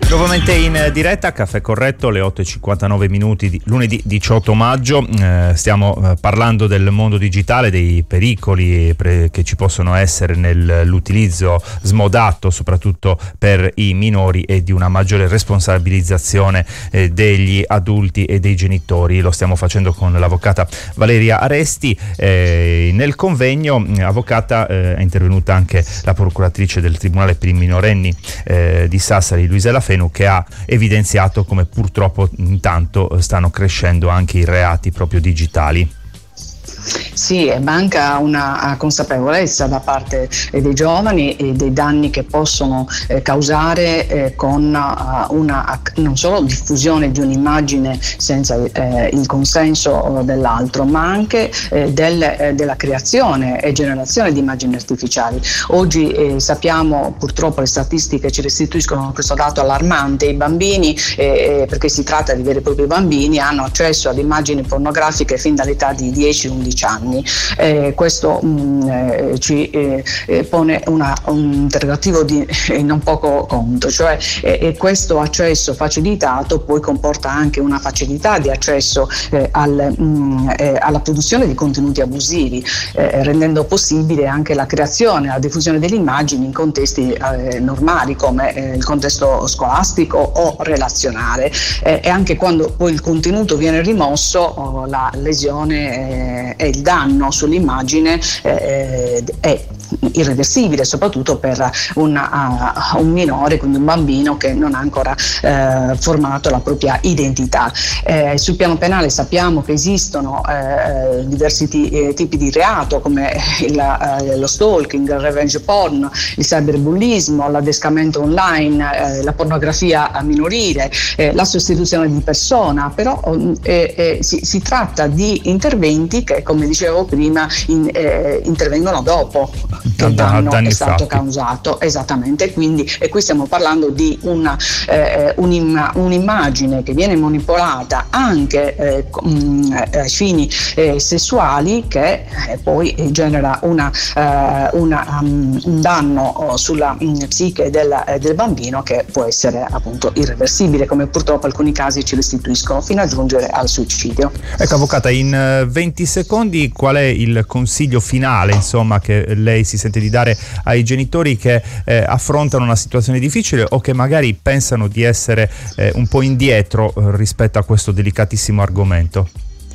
Nuovamente in diretta, Caffè Corretto, le 8:59 minuti di lunedì 18 maggio. Stiamo parlando del mondo digitale, dei pericoli che ci possono essere nell'utilizzo smodato, soprattutto per i minori, e di una maggiore responsabilizzazione degli adulti e dei genitori. Lo stiamo facendo con l'avvocata Valeria Aresti. Nel convegno, avvocata, è intervenuta anche la procuratrice del Tribunale per i minorenni di Sassari, Luisa Lafenu, che ha evidenziato come purtroppo intanto stanno crescendo anche i reati proprio digitali. Sì, e manca una consapevolezza da parte dei giovani e dei danni che possono causare con una non solo diffusione di un'immagine senza il consenso dell'altro, ma anche della creazione e generazione di immagini artificiali. Oggi sappiamo, purtroppo le statistiche ci restituiscono questo dato allarmante: i bambini, perché si tratta di veri e propri bambini, hanno accesso ad immagini pornografiche fin dall'età di 10-11 anni. Questo ci pone un interrogativo di non poco conto, cioè questo accesso facilitato poi comporta anche una facilità di accesso alla produzione di contenuti abusivi, rendendo possibile anche la creazione e la diffusione delle immagini in contesti normali come il contesto scolastico o relazionale, e anche quando poi il contenuto viene rimosso, la lesione e il danno sull'immagine è irreversibile, soprattutto per un minore, quindi un bambino che non ha ancora formato la propria identità. Sul piano penale sappiamo che esistono diversi tipi di reato, come lo stalking, il revenge porn, il cyberbullismo, l'adescamento online, la pornografia minorile, la sostituzione di persona. Però si tratta di interventi che, come dicevo prima, intervengono dopo che il danno è stato causato. Esattamente, quindi, e qui stiamo parlando di un'immagine che viene manipolata anche ai fini sessuali, che poi genera un danno sulla psiche del bambino, che può essere appunto irreversibile, come purtroppo alcuni casi ci restituiscono, fino a giungere al suicidio. Ecco, avvocata, in 20 secondi qual è il consiglio finale, insomma, che lei si sente di dare ai genitori che affrontano una situazione difficile o che magari pensano di essere un po' indietro rispetto a questo delicatissimo argomento?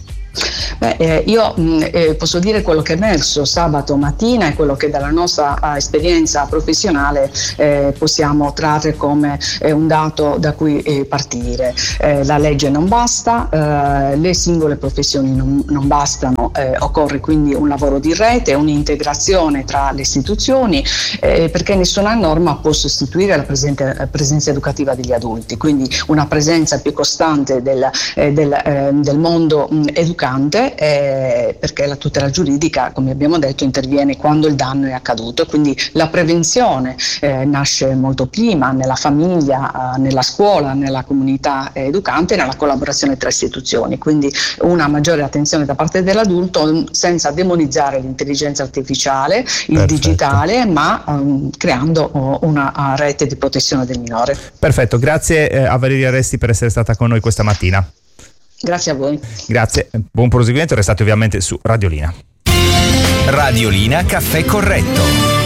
Io posso dire quello che è emerso sabato mattina e quello che dalla nostra esperienza professionale possiamo trarre come un dato da cui partire. La legge non basta, le singole professioni non bastano, occorre quindi un lavoro di rete, un'integrazione tra le istituzioni, perché nessuna norma può sostituire la presenza educativa degli adulti, quindi una presenza più costante del mondo educante, perché la tutela giuridica, come abbiamo detto, interviene quando il danno è accaduto. Quindi la prevenzione nasce molto prima, nella famiglia, nella scuola, nella comunità educante, nella collaborazione tra istituzioni. Quindi una maggiore attenzione da parte dell'adulto, senza demonizzare l'intelligenza artificiale, il digitale, ma creando una rete di protezione del minore. Perfetto, grazie a Valeria Aresti per essere stata con noi questa mattina. Grazie a voi. Grazie, buon proseguimento, restate ovviamente su Radiolina. Radiolina Caffè Corretto.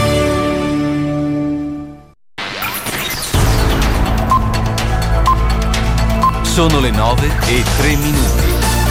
Sono le 9:03.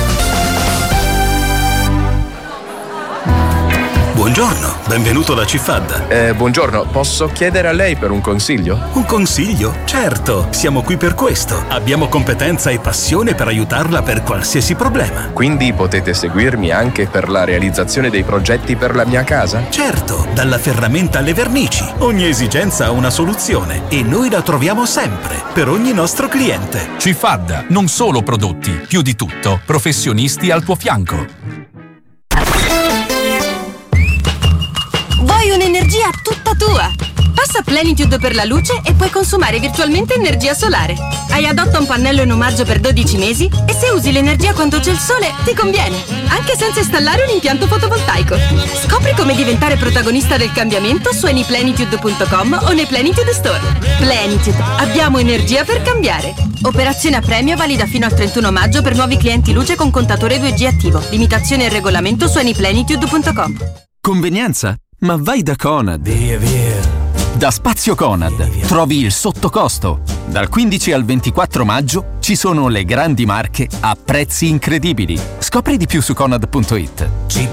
Buongiorno, benvenuto da Cifadda. Buongiorno, posso chiedere a lei per un consiglio? Un consiglio? Certo, siamo qui per questo. Abbiamo competenza e passione per aiutarla per qualsiasi problema. Quindi potete seguirmi anche per la realizzazione dei progetti per la mia casa? Certo, dalla ferramenta alle vernici. Ogni esigenza ha una soluzione e noi la troviamo sempre, per ogni nostro cliente. Cifadda, non solo prodotti, più di tutto, professionisti al tuo fianco. Vuoi un'energia tutta tua? Passa Plenitude per la luce e puoi consumare virtualmente energia solare. Hai adotta un pannello in omaggio per 12 mesi e se usi l'energia quando c'è il sole ti conviene, anche senza installare un impianto fotovoltaico. Scopri come diventare protagonista del cambiamento su anyplenitude.com o nei Plenitude Store. Plenitude, abbiamo energia per cambiare. Operazione a premio valida fino al 31 maggio per nuovi clienti luce con contatore 2G attivo. Limitazione e regolamento su anyplenitude.com. Convenienza? Ma vai da Conad. Via. Da Spazio Conad trovi il sottocosto. Dal 15 al 24 maggio ci sono le grandi marche a prezzi incredibili. Scopri di più su Conad.it.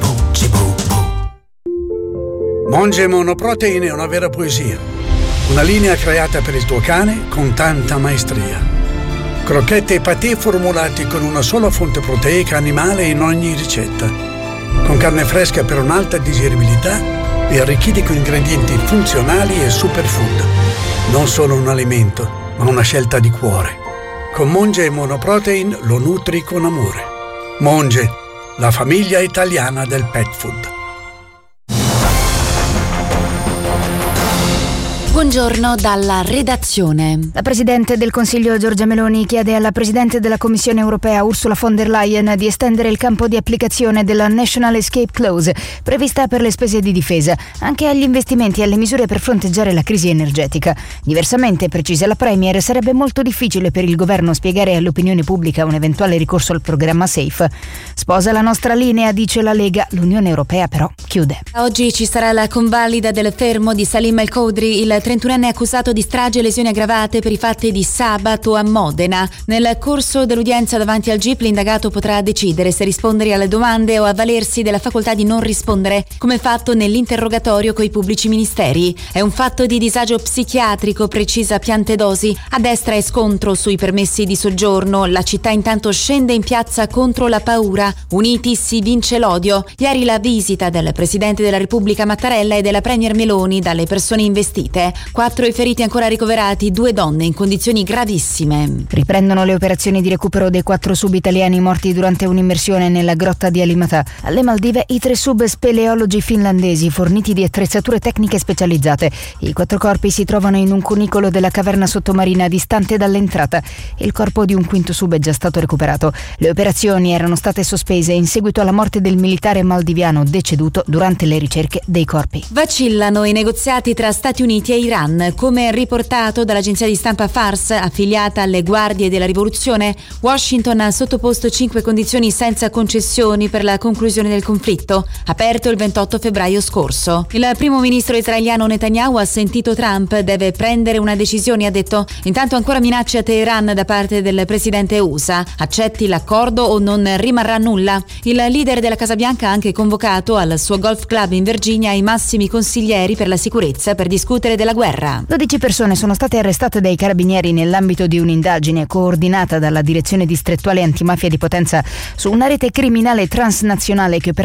Monge Monoprotein è una vera poesia. Una linea creata per il tuo cane con tanta maestria. Crocchette e patè formulati con una sola fonte proteica animale in ogni ricetta. Con carne fresca per un'alta digeribilità e arricchiti con ingredienti funzionali e superfood. Non solo un alimento, ma una scelta di cuore. Con Monge Monoprotein lo nutri con amore. Monge, la famiglia italiana del pet food. Buongiorno dalla redazione. La Presidente del Consiglio Giorgia Meloni chiede alla Presidente della Commissione Europea Ursula von der Leyen di estendere il campo di applicazione della National Escape Clause prevista per le spese di difesa anche agli investimenti e alle misure per fronteggiare la crisi energetica. Diversamente, precisa la Premier, sarebbe molto difficile per il governo spiegare all'opinione pubblica un eventuale ricorso al programma SAFE. Sposa la nostra linea, dice la Lega, l'Unione Europea però chiude. Oggi ci sarà la convalida del fermo di Salim El Khodri, il 31enne accusato di strage e lesioni aggravate per i fatti di sabato a Modena. Nel corso dell'udienza davanti al GIP l'indagato potrà decidere se rispondere alle domande o avvalersi della facoltà di non rispondere, come fatto nell'interrogatorio coi pubblici ministeri. È un fatto di disagio psichiatrico, precisa Piantedosi. A destra è scontro sui permessi di soggiorno. La città intanto scende in piazza contro la paura. Uniti si vince l'odio. Ieri la visita del Presidente della Repubblica Mattarella e della Premier Meloni dalle persone investite. 4 i feriti ancora ricoverati, 2 donne in condizioni gravissime. Riprendono le operazioni di recupero dei 4 sub italiani morti durante un'immersione nella grotta di Alimatà. Alle Maldive i 3 sub speleologi finlandesi forniti di attrezzature tecniche specializzate. I 4 corpi si trovano in un cunicolo della caverna sottomarina distante dall'entrata. Il corpo di un quinto sub è già stato recuperato. Le operazioni erano state sospese in seguito alla morte del militare maldiviano deceduto durante le ricerche dei corpi. Vacillano i negoziati tra Stati Uniti e Iran. Come riportato dall'agenzia di stampa Fars, affiliata alle Guardie della Rivoluzione, Washington ha sottoposto 5 condizioni senza concessioni per la conclusione del conflitto, aperto il 28 febbraio scorso. Il primo ministro israeliano Netanyahu ha sentito Trump, deve prendere una decisione, ha detto. Intanto ancora minacce a Teheran da parte del presidente USA. Accetti l'accordo o non rimarrà nulla. Il leader della Casa Bianca ha anche convocato al suo golf club in Virginia i massimi consiglieri per la sicurezza per discutere della guerra. 12 persone sono state arrestate dai carabinieri nell'ambito di un'indagine coordinata dalla Direzione Distrettuale Antimafia di Potenza su una rete criminale transnazionale che